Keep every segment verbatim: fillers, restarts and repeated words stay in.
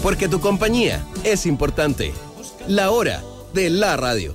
Porque tu compañía es importante. La hora de la radio.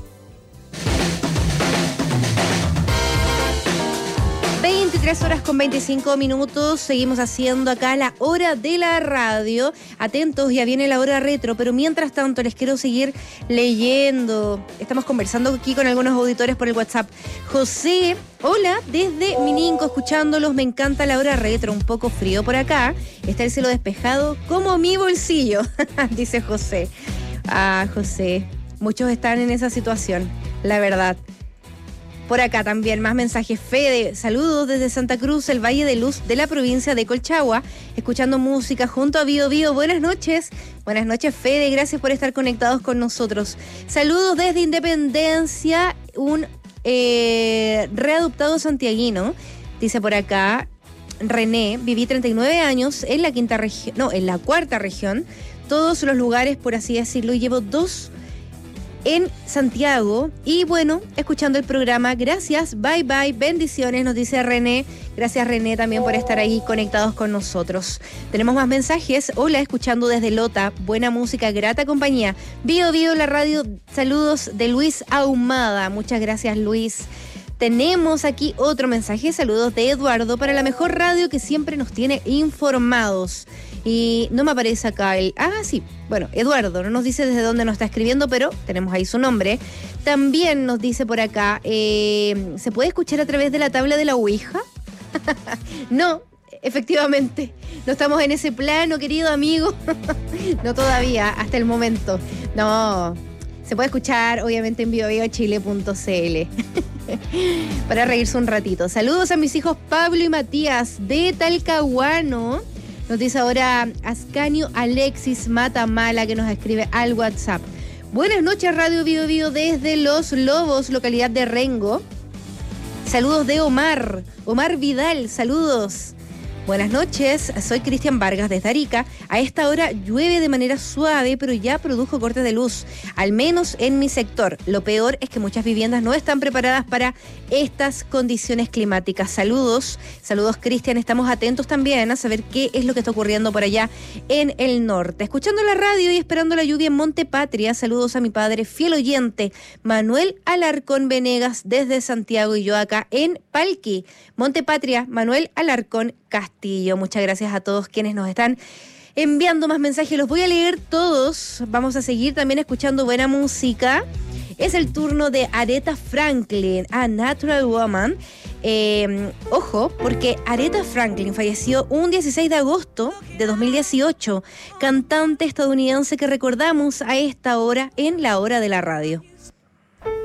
veintitrés horas con veinticinco minutos, seguimos haciendo acá la hora de la radio. Atentos, ya viene la hora retro, pero mientras tanto les quiero seguir leyendo. Estamos conversando aquí con algunos auditores por el WhatsApp. José, hola, desde Mininco, escuchándolos, me encanta la hora retro, un poco frío por acá, está el cielo despejado como mi bolsillo, dice José. Ah, José, muchos están en esa situación, la verdad. Por acá también más mensajes. Fede, saludos desde Santa Cruz, el Valle de Luz de la provincia de Colchagua, escuchando música junto a Bio Bio. Buenas noches. Buenas noches, Fede, gracias por estar conectados con nosotros. Saludos desde Independencia, un eh, readoptado santiaguino, dice por acá René, viví treinta y nueve años en la quinta región, no, en la cuarta región, todos los lugares, por así decirlo, y llevo dos en Santiago, y bueno, escuchando el programa, gracias, bye bye, bendiciones, nos dice René. Gracias, René, también por estar ahí conectados con nosotros. Tenemos más mensajes. Hola, escuchando desde Lota, buena música, grata compañía. Bio Bio, la radio, saludos de Luis Ahumada. Muchas gracias, Luis. Tenemos aquí otro mensaje, saludos de Eduardo, para la mejor radio que siempre nos tiene informados. Y no me aparece acá el... Ah, sí, bueno, Eduardo, no nos dice desde dónde nos está escribiendo, pero tenemos ahí su nombre. También nos dice por acá, eh, ¿se puede escuchar a través de la tabla de la Ouija? No, efectivamente, no estamos en ese plano, querido amigo. No todavía, hasta el momento. No, se puede escuchar obviamente en bio bio chile punto c l. Para reírse un ratito. Saludos a mis hijos Pablo y Matías de Talcahuano. Nos dice ahora Ascanio Alexis Matamala, que nos escribe al WhatsApp. Buenas noches, Radio Bio Bio desde Los Lobos, localidad de Rengo. Saludos de Omar, Omar Vidal, saludos. Buenas noches, soy Cristian Vargas desde Arica. A esta hora llueve de manera suave, pero ya produjo cortes de luz, al menos en mi sector. Lo peor es que muchas viviendas no están preparadas para estas condiciones climáticas. Saludos, saludos Cristian, estamos atentos también a saber qué es lo que está ocurriendo por allá en el norte. Escuchando la radio y esperando la lluvia en Monte Patria, saludos a mi padre fiel oyente, Manuel Alarcón Venegas desde Santiago, y yo acá en Palqui, Monte Patria, Manuel Alarcón Castillo. Muchas gracias a todos quienes nos están enviando más mensajes. Los voy a leer todos. Vamos a seguir también escuchando buena música. Es el turno de Aretha Franklin, A Natural Woman. Eh, ojo, porque Aretha Franklin falleció un dieciséis de agosto de dos mil dieciocho. Cantante estadounidense que recordamos a esta hora en la hora de la radio.